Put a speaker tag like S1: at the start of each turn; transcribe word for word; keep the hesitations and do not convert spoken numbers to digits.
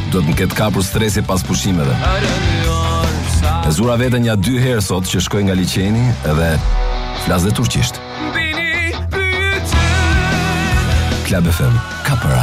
S1: do të më ketë kapur stresi pas pushimeve. E zura veten ja dy herë sot që shkoj nga liçeni edhe flas dhe turqisht. Club F M ka para.